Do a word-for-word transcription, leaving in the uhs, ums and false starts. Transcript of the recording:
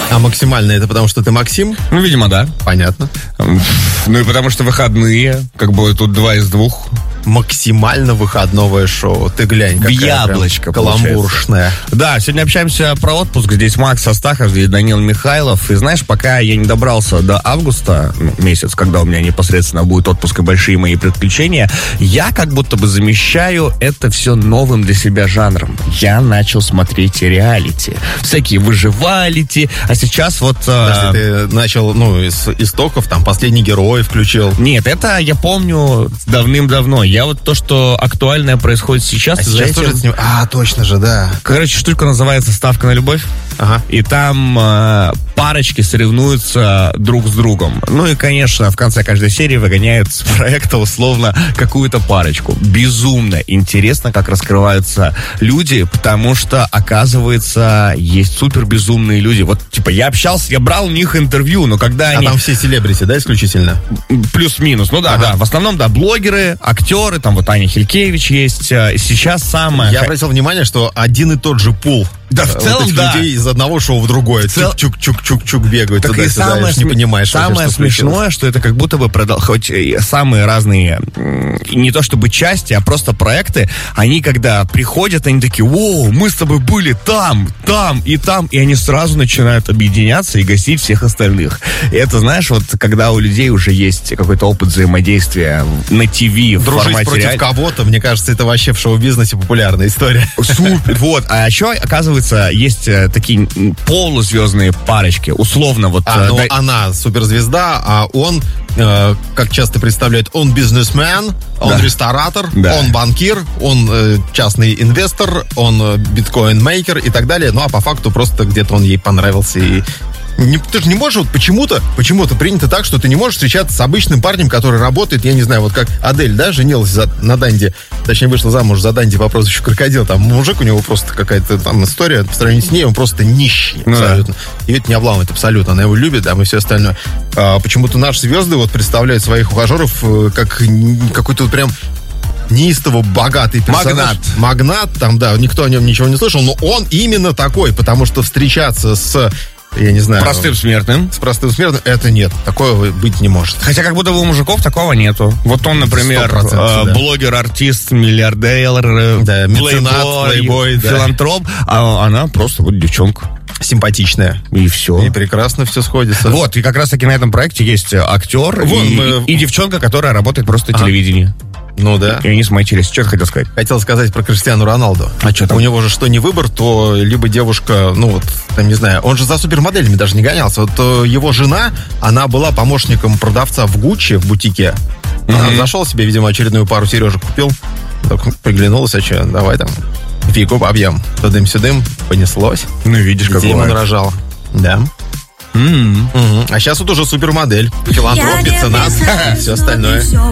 А максимально это потому, что ты Максим? Ну, видимо, да. Понятно. Ну и потому что выходные, как бы тут два из двух. Максимально выходное шоу. Ты глянь, какая яблочко каламбуршная. Да, сегодня общаемся про отпуск. Здесь Макс Астахов, здесь Данил Михайлов. И знаешь, пока я не добрался до августа, ну, месяц, когда у меня непосредственно будет отпуск и большие мои приключения, я как будто бы замещаю это все новым для себя жанром. Я начал смотреть реалити. Всякие выживалити. А сейчас вот... Подожди, ты начал, ну, из истоков, там, «Последний герой» включил. Нет, это я помню давным-давно. Я вот то, что актуальное происходит сейчас... А сейчас тоже с ним... А, точно же, да. Короче, штука называется «Ставка на любовь». Ага. И там э, парочки соревнуются друг с другом. Ну и, конечно, в конце каждой серии выгоняют с проекта условно какую-то парочку. Безумно интересно, как раскрываются люди, потому что, оказывается, есть супер безумные люди. Вот, типа, я общался, я брал у них интервью, но когда а они... А там все селебрити, да, исключительно? Плюс-минус, ну да, ага. да. В основном, да, блогеры, актеры, там вот Аня Хилькевич есть. Сейчас самое... Я обратил внимание, что один и тот же пул. Да, в целом, вот да. людей из одного шоу в другое. Цел... Чук-чук-чук-чук бегают так туда-сюда, и самое, см... не понимаешь. Самое вообще, что смешное, случилось. что это как будто бы продал... хоть самые разные, не то чтобы части, а просто проекты, они когда приходят, они такие: «Воу, мы с тобой были там, там и там», и они сразу начинают объединяться и гасить всех остальных. И это, знаешь, вот когда у людей уже есть какой-то опыт взаимодействия на ТВ, в Дружить формате против реаль... кого-то, мне кажется, это вообще в шоу-бизнесе популярная история. Супер, вот. А еще, оказывается, есть такие полузвездные парочки, условно вот. А, ну да... она суперзвезда, а он, э, как часто представляют, он бизнесмен, он да. ресторатор, да. он банкир, он э, частный инвестор, он э, биткоин-мейкер и так далее. Ну а по факту просто где-то он ей понравился и... Не, ты же не можешь, вот почему-то, почему-то принято так, что ты не можешь встречаться с обычным парнем, который работает, я не знаю, вот как Адель, да, женилась за, на Данди, точнее, вышла замуж за Данди по прозвищу Крокодил, там мужик у него просто какая-то там история, по сравнению с ней он просто нищий, ну, абсолютно. Да. И это не обламывает абсолютно, она его любит, там и все остальное. А, почему-то наши звезды вот представляют своих ухажеров как какой-то вот прям неистово богатый персонаж. Магнат. Магнат, там, да, никто о нем ничего не слышал, но он именно такой, потому что встречаться с... Я не знаю. Простым смертным. С простым смертным это нет. Такого быть не может. Хотя как будто бы у мужиков такого нету. Вот он, например, э, да. блогер, артист, миллиардер, да, меценат, плейбой, филантроп, да. А она просто вот девчонка. Симпатичная. И все. И прекрасно все сходится. Вот, и как раз таки на этом проекте есть актер Вон, и, мы... и девчонка, которая работает просто на телевидении. Ну да. И они смачились. Что ты хотел сказать? Хотел сказать про Криштиану Роналду. А что там? У него же что не выбор, то либо девушка, ну вот, там не знаю, он же за супермоделями даже не гонялся. Вот его жена, она была помощником продавца в Гуччи, в бутике. Mm-hmm. Зашел себе, видимо, очередную пару сережек купил. Так приглянулась, а что, давай там фигу побьем. Тудым-сюдым, понеслось. Ну видишь, как ему нарожало. Да. Mm-hmm. Mm-hmm. А сейчас вот уже супермодель, филантроп, меценат, все остальное.